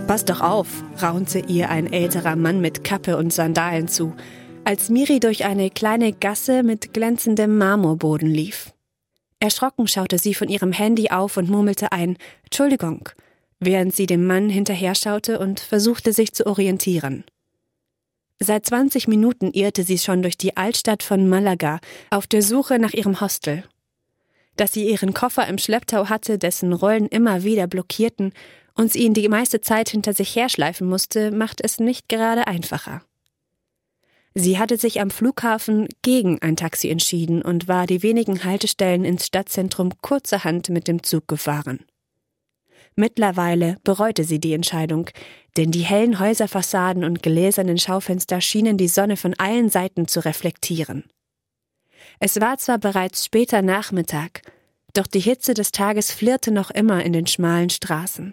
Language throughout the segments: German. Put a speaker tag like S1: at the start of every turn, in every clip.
S1: Pass doch auf, raunte ihr ein älterer Mann mit Kappe und Sandalen zu, als Miri durch eine kleine Gasse mit glänzendem Marmorboden lief. Erschrocken schaute sie von ihrem Handy auf und murmelte ein »Entschuldigung«, während sie dem Mann hinterher schaute und versuchte, sich zu orientieren. Seit 20 Minuten irrte sie schon durch die Altstadt von Malaga auf der Suche nach ihrem Hostel. Dass sie ihren Koffer im Schlepptau hatte, dessen Rollen immer wieder blockierten und sie ihn die meiste Zeit hinter sich herschleifen musste, macht es nicht gerade einfacher. Sie hatte sich am Flughafen gegen ein Taxi entschieden und war die wenigen Haltestellen ins Stadtzentrum kurzerhand mit dem Zug gefahren. Mittlerweile bereute sie die Entscheidung, denn die hellen Häuserfassaden und gläsernen Schaufenster schienen die Sonne von allen Seiten zu reflektieren. Es war zwar bereits später Nachmittag, doch die Hitze des Tages flirrte noch immer in den schmalen Straßen.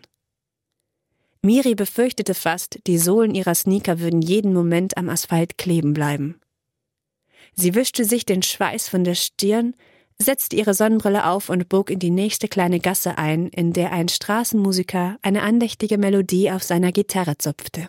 S1: Miri befürchtete fast, die Sohlen ihrer Sneaker würden jeden Moment am Asphalt kleben bleiben. Sie wischte sich den Schweiß von der Stirn, setzte ihre Sonnenbrille auf und bog in die nächste kleine Gasse ein, in der ein Straßenmusiker eine andächtige Melodie auf seiner Gitarre zupfte.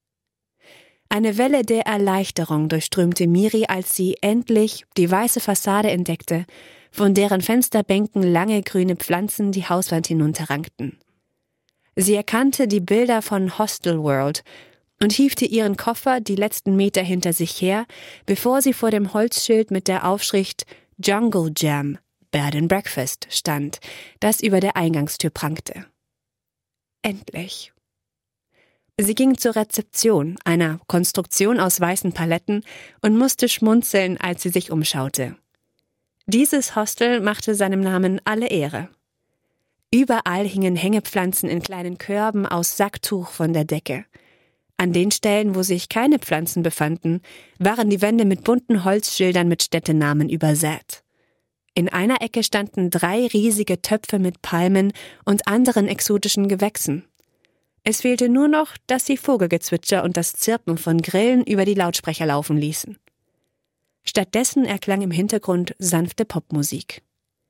S1: Eine Welle der Erleichterung durchströmte Miri, als sie endlich die weiße Fassade entdeckte, von deren Fensterbänken lange grüne Pflanzen die Hauswand hinunterrankten. Sie erkannte die Bilder von Hostel World und hiefte ihren Koffer die letzten Meter hinter sich her, bevor sie vor dem Holzschild mit der Aufschrift Jungle Jam, Bed and Breakfast stand, das über der Eingangstür prangte. Endlich. Sie ging zur Rezeption, einer Konstruktion aus weißen Paletten, und musste schmunzeln, als sie sich umschaute. Dieses Hostel machte seinem Namen alle Ehre. Überall hingen Hängepflanzen in kleinen Körben aus Sacktuch von der Decke. An den Stellen, wo sich keine Pflanzen befanden, waren die Wände mit bunten Holzschildern mit Städtenamen übersät. In einer Ecke standen 3 riesige Töpfe mit Palmen und anderen exotischen Gewächsen. Es fehlte nur noch, dass sie Vogelgezwitscher und das Zirpen von Grillen über die Lautsprecher laufen ließen. Stattdessen erklang im Hintergrund sanfte Popmusik.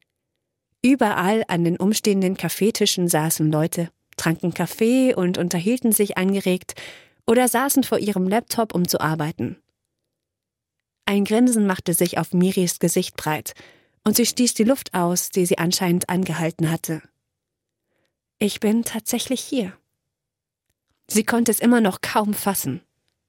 S1: Überall an den umstehenden Kaffeetischen saßen Leute, tranken Kaffee und unterhielten sich angeregt oder saßen vor ihrem Laptop, um zu arbeiten. Ein Grinsen machte sich auf Miris Gesicht breit und sie stieß die Luft aus, die sie anscheinend angehalten hatte. Ich bin tatsächlich hier. Sie konnte es immer noch kaum fassen.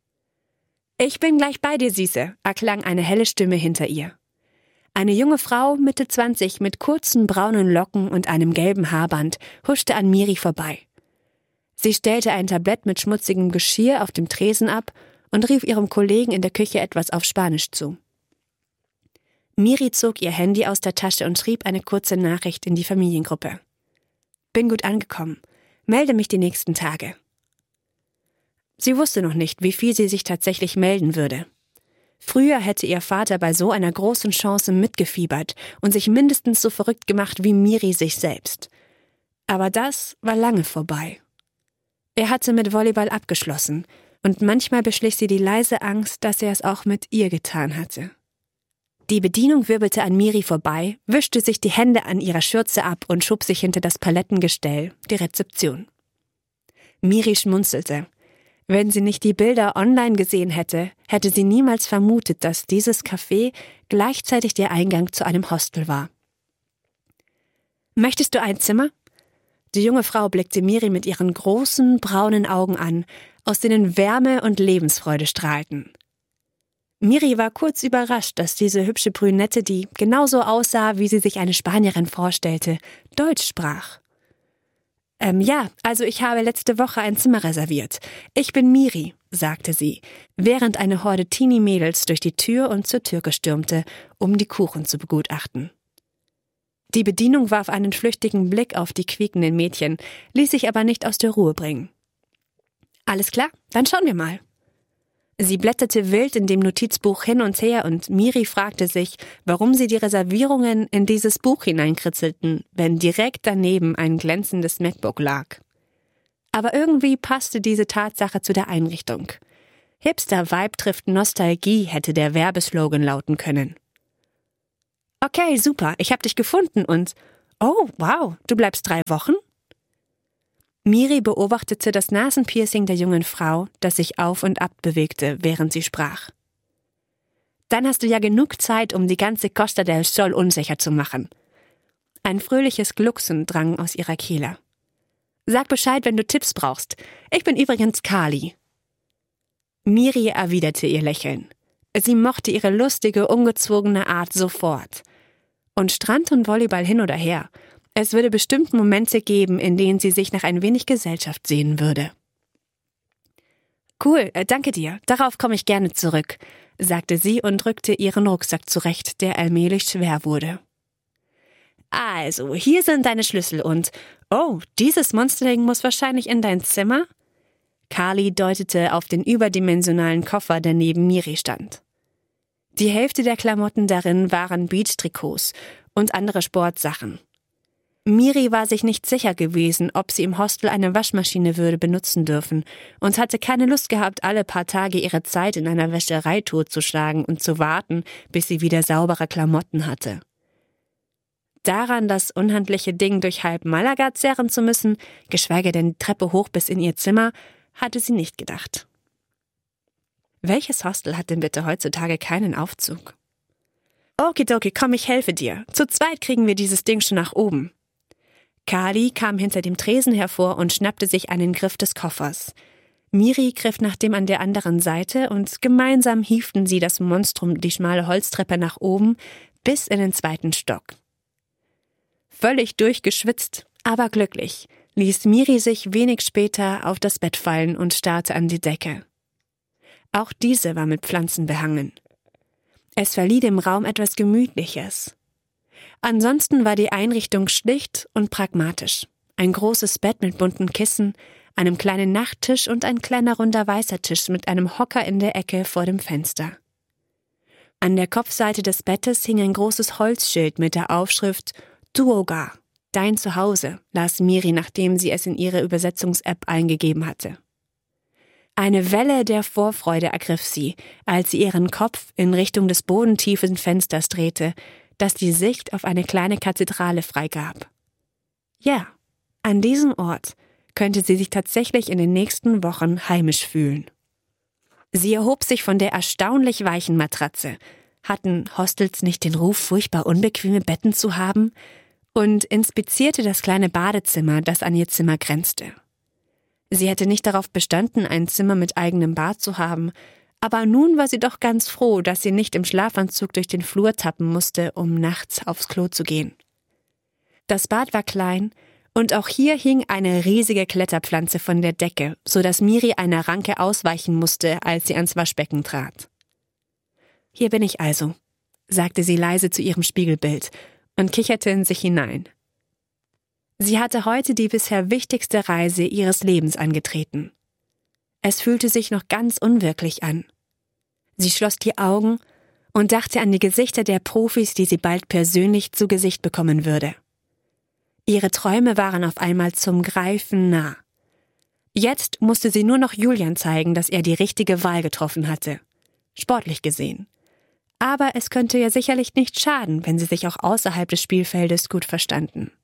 S1: »Ich bin gleich bei dir, Süße«, erklang eine helle Stimme hinter ihr. Eine junge Frau, Mitte 20, mit kurzen braunen Locken und einem gelben Haarband, huschte an Miri vorbei. Sie stellte ein Tablett mit schmutzigem Geschirr auf dem Tresen ab und rief ihrem Kollegen in der Küche etwas auf Spanisch zu. Miri zog ihr Handy aus der Tasche und schrieb eine kurze Nachricht in die Familiengruppe. »Bin gut angekommen. Melde mich die nächsten Tage.« Sie wusste noch nicht, wie viel sie sich tatsächlich melden würde. Früher hätte ihr Vater bei so einer großen Chance mitgefiebert und sich mindestens so verrückt gemacht wie Miri sich selbst. Aber das war lange vorbei. Er hatte mit Volleyball abgeschlossen und manchmal beschlich sie die leise Angst, dass er es auch mit ihr getan hatte. Die Bedienung wirbelte an Miri vorbei, wischte sich die Hände an ihrer Schürze ab und schob sich hinter das Palettengestell, die Rezeption. Miri schmunzelte. Wenn sie nicht die Bilder online gesehen hätte, hätte sie niemals vermutet, dass dieses Café gleichzeitig der Eingang zu einem Hostel war. »Möchtest du ein Zimmer?« Die junge Frau blickte Miri mit ihren großen, braunen Augen an, aus denen Wärme und Lebensfreude strahlten. Miri war kurz überrascht, dass diese hübsche Brünette, die genauso aussah, wie sie sich eine Spanierin vorstellte, Deutsch sprach. Ja, also ich habe letzte Woche ein Zimmer reserviert. Ich bin Miri«, sagte sie, während eine Horde Teenie-Mädels durch die Tür und zur Türke stürmte, um die Kuchen zu begutachten. Die Bedienung warf einen flüchtigen Blick auf die quiekenden Mädchen, ließ sich aber nicht aus der Ruhe bringen. »Alles klar, dann schauen wir mal.« Sie blätterte wild in dem Notizbuch hin und her und Miri fragte sich, warum sie die Reservierungen in dieses Buch hineinkritzelten, wenn direkt daneben ein glänzendes MacBook lag. Aber irgendwie passte diese Tatsache zu der Einrichtung. Hipster-Vibe trifft Nostalgie, hätte der Werbeslogan lauten können. »Okay, super, ich hab dich gefunden und... Oh, wow, du bleibst 3 Wochen?« Miri beobachtete das Nasenpiercing der jungen Frau, das sich auf und ab bewegte, während sie sprach. »Dann hast du ja genug Zeit, um die ganze Costa del Sol unsicher zu machen.« Ein fröhliches Glucksen drang aus ihrer Kehle. »Sag Bescheid, wenn du Tipps brauchst. Ich bin übrigens Kali.« Miri erwiderte ihr Lächeln. Sie mochte ihre lustige, ungezwungene Art sofort. Und Strand und Volleyball hin oder her. Es würde bestimmt Momente geben, in denen sie sich nach ein wenig Gesellschaft sehnen würde. »Cool, danke dir. Darauf komme ich gerne zurück«, sagte sie und rückte ihren Rucksack zurecht, der allmählich schwer wurde. »Also, hier sind deine Schlüssel und... Oh, dieses Monsterding muss wahrscheinlich in dein Zimmer?« Kali deutete auf den überdimensionalen Koffer, der neben Miri stand. Die Hälfte der Klamotten darin waren Beach-Trikots und andere Sportsachen. Miri war sich nicht sicher gewesen, ob sie im Hostel eine Waschmaschine würde benutzen dürfen und hatte keine Lust gehabt, alle paar Tage ihre Zeit in einer Wäscherei totzuschlagen und zu warten, bis sie wieder saubere Klamotten hatte. Daran, das unhandliche Ding durch halb Malaga zerren zu müssen, geschweige denn die Treppe hoch bis in ihr Zimmer, hatte sie nicht gedacht. Welches Hostel hat denn bitte heutzutage keinen Aufzug? Okidoki, komm, ich helfe dir. Zu zweit kriegen wir dieses Ding schon nach oben. Kali kam hinter dem Tresen hervor und schnappte sich an den Griff des Koffers. Miri griff nach dem an der anderen Seite und gemeinsam hieften sie das Monstrum die schmale Holztreppe nach oben bis in den 2. Stock. Völlig durchgeschwitzt, aber glücklich, ließ Miri sich wenig später auf das Bett fallen und starrte an die Decke. Auch diese war mit Pflanzen behangen. Es verlieh dem Raum etwas Gemütliches. Ansonsten war die Einrichtung schlicht und pragmatisch. Ein großes Bett mit bunten Kissen, einem kleinen Nachttisch und ein kleiner runder weißer Tisch mit einem Hocker in der Ecke vor dem Fenster. An der Kopfseite des Bettes hing ein großes Holzschild mit der Aufschrift »Tuoga«, »Dein Zuhause«, las Miri, nachdem sie es in ihre Übersetzungs-App eingegeben hatte. Eine Welle der Vorfreude ergriff sie, als sie ihren Kopf in Richtung des bodentiefen Fensters drehte, das die Sicht auf eine kleine Kathedrale freigab. Ja, an diesem Ort könnte sie sich tatsächlich in den nächsten Wochen heimisch fühlen. Sie erhob sich von der erstaunlich weichen Matratze. Hatten Hostels nicht den Ruf, furchtbar unbequeme Betten zu haben? Und inspizierte das kleine Badezimmer, das an ihr Zimmer grenzte. Sie hätte nicht darauf bestanden, ein Zimmer mit eigenem Bad zu haben, aber nun war sie doch ganz froh, dass sie nicht im Schlafanzug durch den Flur tappen musste, um nachts aufs Klo zu gehen. Das Bad war klein und auch hier hing eine riesige Kletterpflanze von der Decke, so dass Miri einer Ranke ausweichen musste, als sie ans Waschbecken trat. »Hier bin ich also«, sagte sie leise zu ihrem Spiegelbild und kicherte in sich hinein. Sie hatte heute die bisher wichtigste Reise ihres Lebens angetreten. Es fühlte sich noch ganz unwirklich an. Sie schloss die Augen und dachte an die Gesichter der Profis, die sie bald persönlich zu Gesicht bekommen würde. Ihre Träume waren auf einmal zum Greifen nah. Jetzt musste sie nur noch Julian zeigen, dass er die richtige Wahl getroffen hatte. Sportlich gesehen. Aber es könnte ja sicherlich nicht schaden, wenn sie sich auch außerhalb des Spielfeldes gut verstanden.